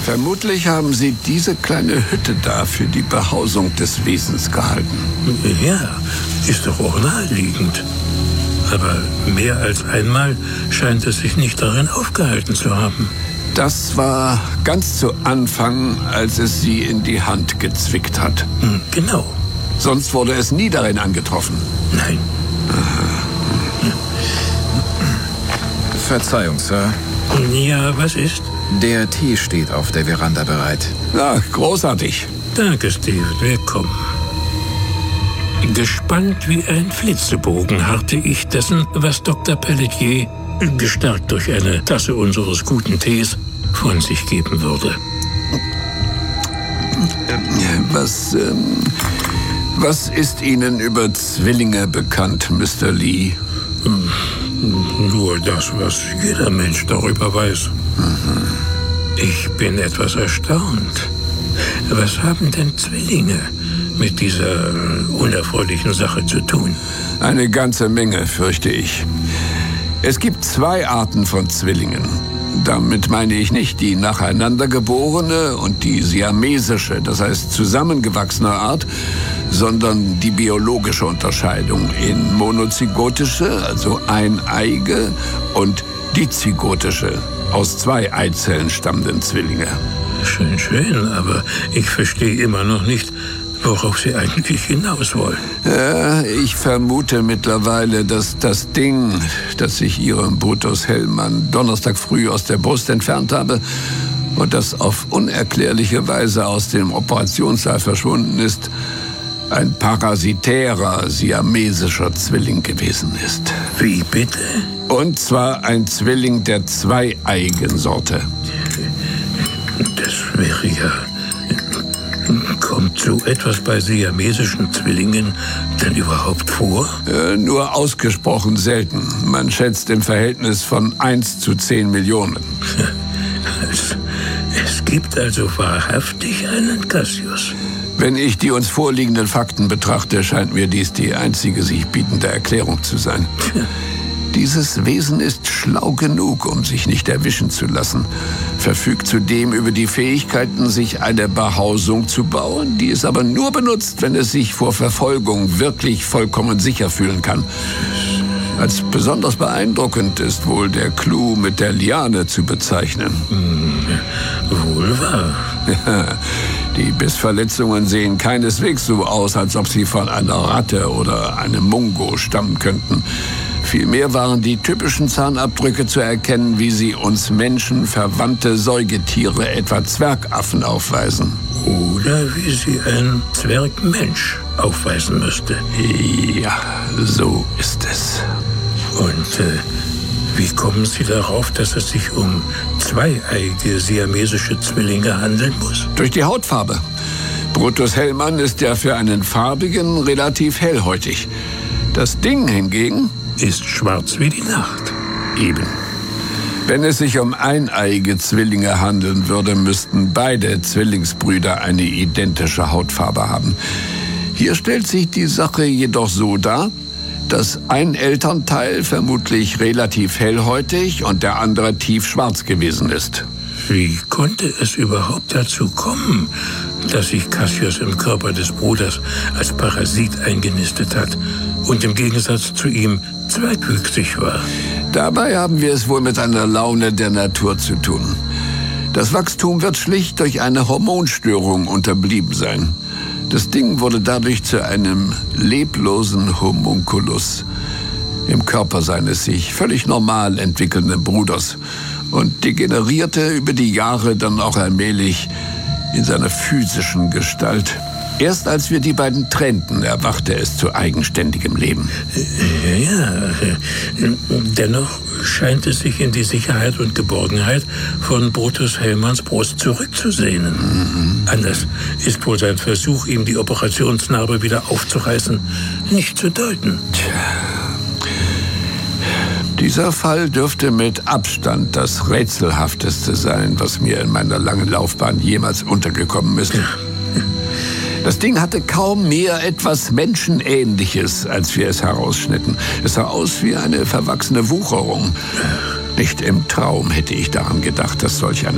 Vermutlich haben Sie diese kleine Hütte da für die Behausung des Wesens gehalten. Ja, ist doch auch naheliegend. Aber mehr als einmal scheint es sich nicht darin aufgehalten zu haben. Das war ganz zu Anfang, als es Sie in die Hand gezwickt hat. Genau. Sonst wurde es nie darin angetroffen. Nein. Verzeihung, Sir. Ja, was ist? Der Tee steht auf der Veranda bereit. Na, großartig. Danke, Steve. Willkommen. Gespannt wie ein Flitzebogen harrte ich dessen, was Dr. Pelletier, gestärkt durch eine Tasse unseres guten Tees, von sich geben würde. Was ist Ihnen über Zwillinge bekannt, Mr. Lee? Nur das, was jeder Mensch darüber weiß. Ich bin etwas erstaunt. Was haben denn Zwillinge mit dieser unerfreulichen Sache zu tun? Eine ganze Menge, fürchte ich. Es gibt 2 Arten von Zwillingen. Damit meine ich nicht die nacheinander geborene und die siamesische, das heißt zusammengewachsene Art, sondern die biologische Unterscheidung in monozygotische, also eineige, und dizygotische, aus 2 Eizellen stammenden Zwillinge. Schön, aber ich verstehe immer noch nicht, worauf Sie eigentlich hinaus wollen. Ich vermute mittlerweile, dass das Ding, das ich Ihrem Brutus Hellmann Donnerstag früh aus der Brust entfernt habe und das auf unerklärliche Weise aus dem Operationssaal verschwunden ist, ein parasitärer siamesischer Zwilling gewesen ist. Wie bitte? Und zwar ein Zwilling der zweieigen Sorte. Das wäre ja... Kommt so etwas bei siamesischen Zwillingen denn überhaupt vor? Nur ausgesprochen selten. Man schätzt im Verhältnis von 1 zu 10 Millionen. Es gibt also wahrhaftig einen Cassius. Wenn ich die uns vorliegenden Fakten betrachte, scheint mir dies die einzige sich bietende Erklärung zu sein. Dieses Wesen ist schlau genug, um sich nicht erwischen zu lassen, verfügt zudem über die Fähigkeiten, sich eine Behausung zu bauen, die es aber nur benutzt, wenn es sich vor Verfolgung wirklich vollkommen sicher fühlen kann. Als besonders beeindruckend ist wohl der Clou mit der Liane zu bezeichnen. Wohl wahr. Die Bissverletzungen sehen keineswegs so aus, als ob sie von einer Ratte oder einem Mungo stammen könnten. Vielmehr waren die typischen Zahnabdrücke zu erkennen, wie sie uns Menschen verwandte Säugetiere, etwa Zwergaffen, aufweisen. Oder wie sie ein Zwergmensch aufweisen müsste. Ja, so ist es. Und wie kommen Sie darauf, dass es sich um zweieige siamesische Zwillinge handeln muss? Durch die Hautfarbe. Brutus Hellmann ist ja für einen farbigen relativ hellhäutig. Das Ding hingegen ist schwarz wie die Nacht. Eben. Wenn es sich um eineige Zwillinge handeln würde, müssten beide Zwillingsbrüder eine identische Hautfarbe haben. Hier stellt sich die Sache jedoch so dar, dass ein Elternteil vermutlich relativ hellhäutig und der andere tiefschwarz gewesen ist. Wie konnte es überhaupt dazu kommen, dass sich Cassius im Körper des Bruders als Parasit eingenistet hat und im Gegensatz zu ihm zweitwüchsig war? Dabei haben wir es wohl mit einer Laune der Natur zu tun. Das Wachstum wird schlicht durch eine Hormonstörung unterblieben sein. Das Ding wurde dadurch zu einem leblosen Homunculus im Körper seines sich völlig normal entwickelnden Bruders und degenerierte über die Jahre dann auch allmählich in seiner physischen Gestalt. Erst als wir die beiden trennten, erwachte es zu eigenständigem Leben. Ja, dennoch scheint es sich in die Sicherheit und Geborgenheit von Brutus Hellmanns Brust zurückzusehnen. Anders ist wohl sein Versuch, ihm die Operationsnarbe wieder aufzureißen, nicht zu deuten. Dieser Fall dürfte mit Abstand das Rätselhafteste sein, was mir in meiner langen Laufbahn jemals untergekommen ist. Das Ding hatte kaum mehr etwas Menschenähnliches, als wir es herausschnitten. Es sah aus wie eine verwachsene Wucherung. Nicht im Traum hätte ich daran gedacht, dass solch eine